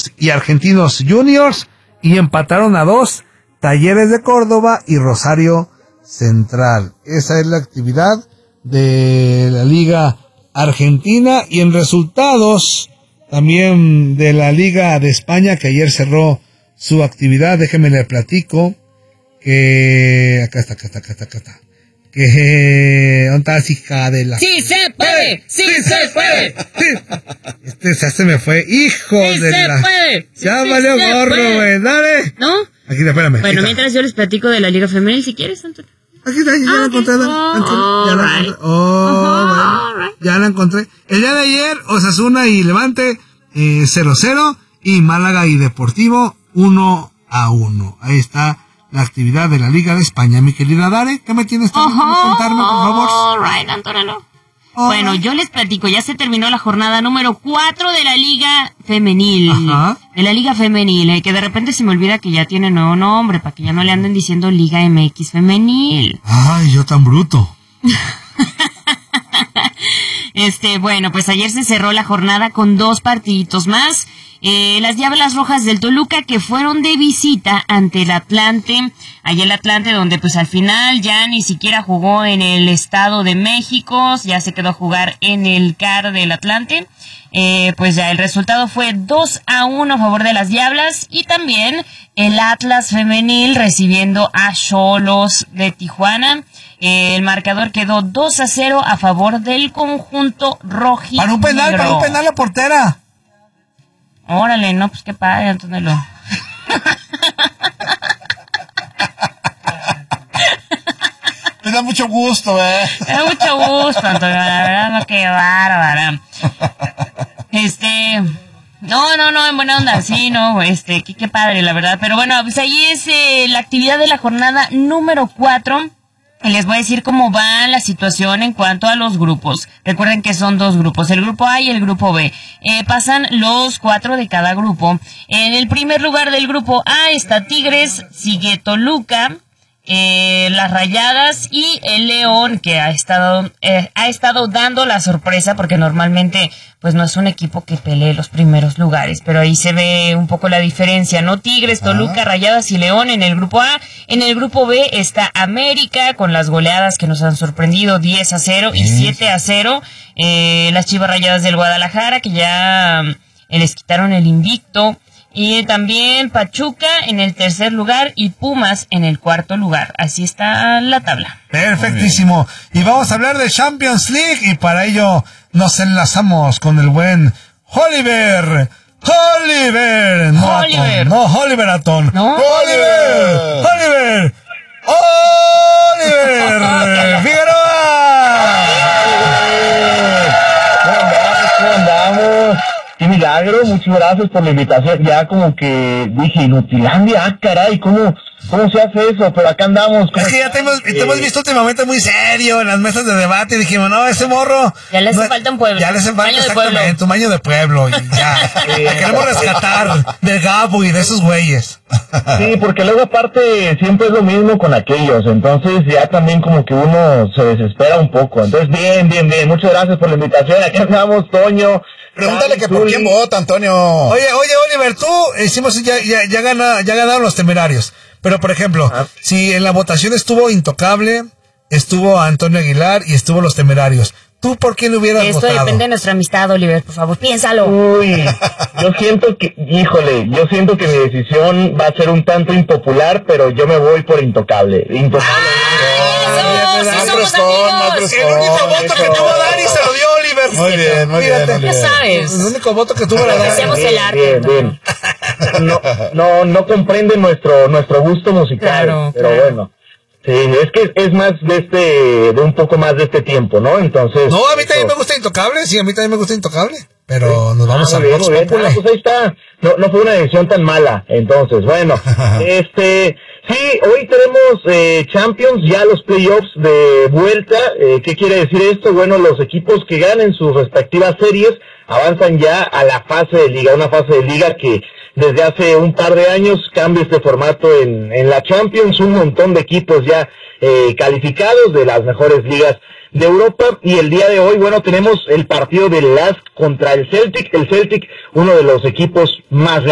y Argentinos Juniors, y empataron a 2 Talleres de Córdoba y Rosario Central. Esa es la actividad de la Liga Argentina. Y en resultados también de la Liga de España, que ayer cerró su actividad, déjenme le platico que acá está. Que ¿dónde está, hija de la? ¡Sí se puede! ¡Sí se puede! Ya se me fue, hijo ¡Sí de se la... puede! Ya valió gorro, güey, dale. ¿No? Aquí, espérame. Bueno, aquí mientras yo les platico de la Liga Femenil, si quieres, Antonio. Aquí está, ya la encontré. Ya la encontré. El día de ayer, Osasuna y Levante 0-0 y Málaga y Deportivo 1-1. Ahí está la actividad de la Liga de España. Mi querida Dare, ¿qué me tienes que contarme, por favor? All right, Antonio. Bueno, yo les platico, ya se terminó la jornada número 4 de la Liga Femenil. Ajá. De la Liga Femenil, que de repente se me olvida que ya tiene nuevo nombre, para que ya no le anden diciendo Liga MX Femenil. Ay, yo tan bruto. Bueno, pues ayer se cerró la jornada con 2 partiditos más. Las Diablas Rojas del Toluca, que fueron de visita ante el Atlante, allá el Atlante, donde pues al final ya ni siquiera jugó en el Estado de México, ya se quedó a jugar en el CAR del Atlante. Pues ya el resultado fue 2-1 a favor de las Diablas, y también el Atlas Femenil recibiendo a Xolos de Tijuana. El marcador quedó 2-0 a favor del conjunto rojinegro. Para un penal la portera. Órale, no, pues qué padre, Antonio. Me da mucho gusto, Me da mucho gusto, Antonio, la verdad, no, qué bárbara. No, en buena onda, sí, no, qué padre, la verdad. Pero bueno, pues ahí es la actividad de la jornada número 4. Les voy a decir cómo va la situación en cuanto a los grupos. Recuerden que son 2 grupos, el grupo A y el grupo B. Pasan los 4 de cada grupo. En el primer lugar del grupo A está Tigres, sigue Toluca, las Rayadas y el León, que ha estado dando la sorpresa, porque normalmente pues no es un equipo que pelee los primeros lugares, pero ahí se ve un poco la diferencia, ¿no? Tigres, Toluca, Rayadas y León en el grupo A. En el grupo B está América, con las goleadas que nos han sorprendido, 10-0 y 7-0. Las Chivas Rayadas del Guadalajara, que ya les quitaron el invicto. Y también Pachuca en el tercer lugar y Pumas en el cuarto lugar. Así está la tabla. Perfectísimo. Y vamos a hablar de Champions League, y para ello nos enlazamos con el buen Oliver. No Oliver Atom. ¿No? Oliver Figueroa. ¿Cómo andamos? Qué milagro, muchas gracias por la invitación. Ya como que dije, Inutilandia, caray, ¿cómo se hace eso? Pero acá andamos. Es que ya te hemos visto últimamente muy serio en las mesas de debate, y dijimos, no, ese morro... Ya le hace falta un pueblo. Ya le hace falta, exactamente, un baño de pueblo, y ya. La queremos rescatar del Gabo y de esos güeyes. Sí, porque luego aparte siempre es lo mismo con aquellos, entonces ya también como que uno se desespera un poco. Entonces, bien, muchas gracias por la invitación. Aquí andamos, Toño. Pregúntale que por quién vota, Antonio. Oye, Oliver, tú ya ganaron los Temerarios. Pero, por ejemplo, si en la votación estuvo Intocable, estuvo Antonio Aguilar y estuvo los Temerarios, ¿tú por quién hubieras votado? Esto depende de nuestra amistad, Oliver, por favor, piénsalo. Uy, yo siento que mi decisión va a ser un tanto impopular, pero yo me voy por Intocable. Somos amigos. El único voto que tuvo Dani se lo dio Oliver. Muy bien. Ya sabes. El único voto que tuvo la Dani. Hacemos el arte. Bien. No comprende nuestro gusto musical, pero bueno. Sí, es que es más de un poco más de este tiempo, ¿no? Entonces... No, a mí también me gusta Intocable, sí, a mí también me gusta Intocable. Pero nos vamos a ver. Pues ahí está. No fue una decisión tan mala. Entonces, bueno, sí, hoy tenemos Champions, ya los playoffs de vuelta. ¿Qué quiere decir esto? Bueno, los equipos que ganen sus respectivas series avanzan ya a la fase de liga, una fase de liga que desde hace un par de años cambia este formato en la Champions, un montón de equipos ya calificados de las mejores ligas de Europa, y el día de hoy, bueno, tenemos el partido del LASK contra el Celtic, uno de los equipos más